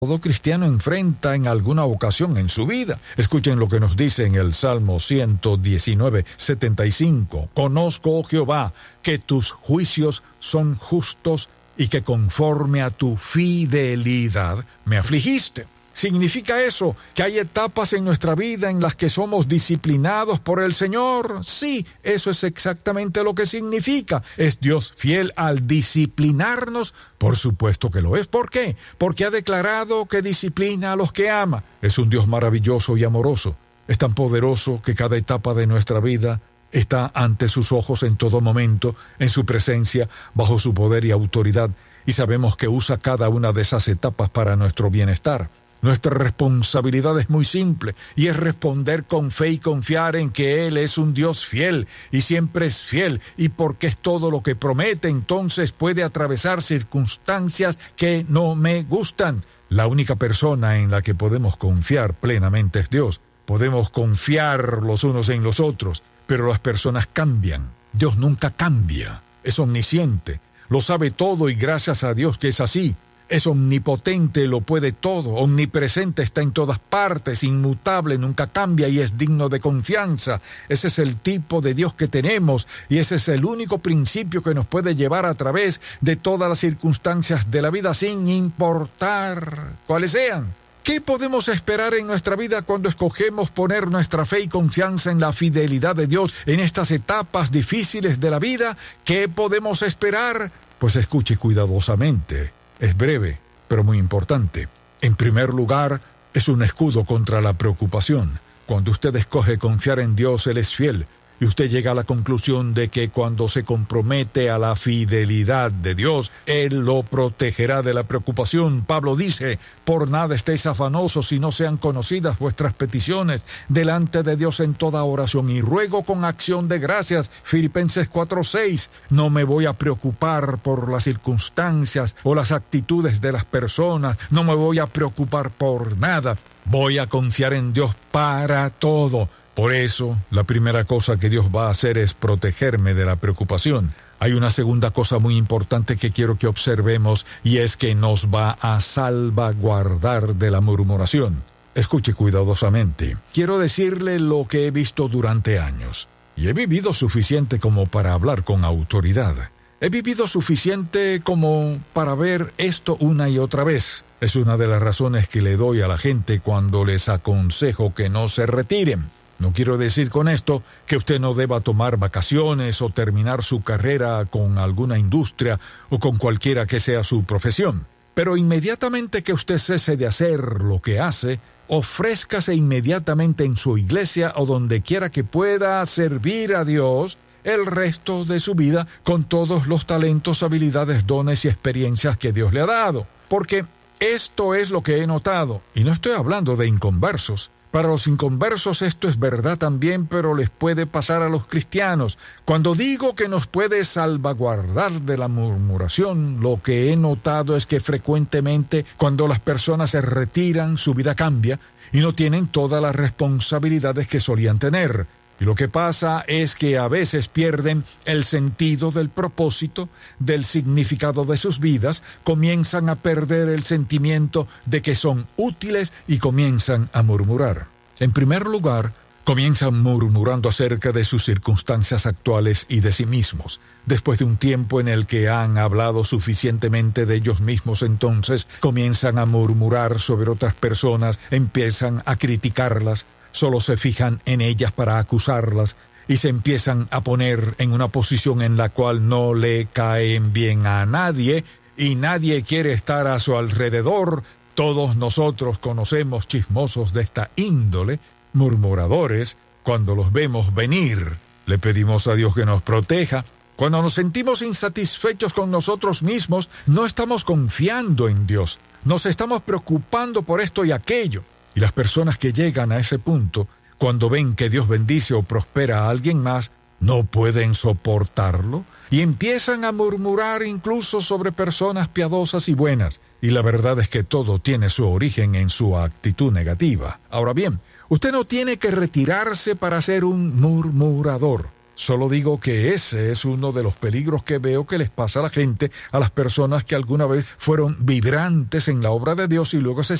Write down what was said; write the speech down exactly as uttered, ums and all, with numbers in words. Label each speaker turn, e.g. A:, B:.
A: todo cristiano enfrenta en alguna ocasión en su vida. Escuchen lo que nos dice en el Salmo ciento diecinueve, setenta y cinco. Conozco, oh Jehová, que tus juicios son justos y que conforme a tu fidelidad me afligiste. ¿Significa eso que hay etapas en nuestra vida en las que somos disciplinados por el Señor? Sí, eso es exactamente lo que significa. ¿Es Dios fiel al disciplinarnos? Por supuesto que lo es. ¿Por qué? Porque ha declarado que disciplina a los que ama. Es un Dios maravilloso y amoroso. Es tan poderoso que cada etapa de nuestra vida está ante sus ojos en todo momento, en su presencia, bajo su poder y autoridad, y sabemos que usa cada una de esas etapas para nuestro bienestar. Nuestra responsabilidad es muy simple, y es responder con fe y confiar en que Él es un Dios fiel, y siempre es fiel, y porque es todo lo que promete, entonces puede atravesar circunstancias que no me gustan. La única persona en la que podemos confiar plenamente es Dios. Podemos confiar los unos en los otros, pero las personas cambian. Dios nunca cambia, es omnisciente, lo sabe todo y gracias a Dios que es así. Es omnipotente, lo puede todo, omnipresente, está en todas partes, inmutable, nunca cambia y es digno de confianza. Ese es el tipo de Dios que tenemos y ese es el único principio que nos puede llevar a través de todas las circunstancias de la vida sin importar cuáles sean. ¿Qué podemos esperar en nuestra vida cuando escogemos poner nuestra fe y confianza en la fidelidad de Dios en estas etapas difíciles de la vida? ¿Qué podemos esperar? Pues escuche cuidadosamente. Es breve, pero muy importante. En primer lugar, es un escudo contra la preocupación. Cuando usted escoge confiar en Dios, Él es fiel. Y usted llega a la conclusión de que cuando se compromete a la fidelidad de Dios, Él lo protegerá de la preocupación. Pablo dice, por nada estéis afanosos si no sean conocidas vuestras peticiones delante de Dios en toda oración y ruego con acción de gracias. Filipenses cuatro seis. No me voy a preocupar por las circunstancias o las actitudes de las personas. No me voy a preocupar por nada. Voy a confiar en Dios para todo. Por eso, la primera cosa que Dios va a hacer es protegerme de la preocupación. Hay una segunda cosa muy importante que quiero que observemos y es que nos va a salvaguardar de la murmuración. Escuche cuidadosamente. Quiero decirle lo que he visto durante años. Y he vivido suficiente como para hablar con autoridad. He vivido suficiente como para ver esto una y otra vez. Es una de las razones que le doy a la gente cuando les aconsejo que no se retiren. No quiero decir con esto que usted no deba tomar vacaciones o terminar su carrera con alguna industria o con cualquiera que sea su profesión. Pero inmediatamente que usted cese de hacer lo que hace, ofrézcase inmediatamente en su iglesia o donde quiera que pueda servir a Dios el resto de su vida con todos los talentos, habilidades, dones y experiencias que Dios le ha dado. Porque esto es lo que he notado, y no estoy hablando de inconversos. Para los inconversos esto es verdad también, pero les puede pasar a los cristianos. Cuando digo que nos puede salvaguardar de la murmuración, lo que he notado es que frecuentemente cuando las personas se retiran, su vida cambia y no tienen todas las responsabilidades que solían tener. Y lo que pasa es que a veces pierden el sentido del propósito, del significado de sus vidas, comienzan a perder el sentimiento de que son útiles y comienzan a murmurar. En primer lugar, comienzan murmurando acerca de sus circunstancias actuales y de sí mismos. Después de un tiempo en el que han hablado suficientemente de ellos mismos, entonces comienzan a murmurar sobre otras personas, empiezan a criticarlas, solo se fijan en ellas para acusarlas y se empiezan a poner en una posición en la cual no le caen bien a nadie y nadie quiere estar a su alrededor. Todos nosotros conocemos chismosos de esta índole, murmuradores. Cuando los vemos venir, le pedimos a Dios que nos proteja. Cuando nos sentimos insatisfechos con nosotros mismos, no estamos confiando en Dios. Nos estamos preocupando por esto y aquello. Y las personas que llegan a ese punto, cuando ven que Dios bendice o prospera a alguien más, no pueden soportarlo y empiezan a murmurar incluso sobre personas piadosas y buenas. Y la verdad es que todo tiene su origen en su actitud negativa. Ahora bien, usted no tiene que retirarse para ser un murmurador. Solo digo que ese es uno de los peligros que veo que les pasa a la gente, a las personas que alguna vez fueron vibrantes en la obra de Dios y luego se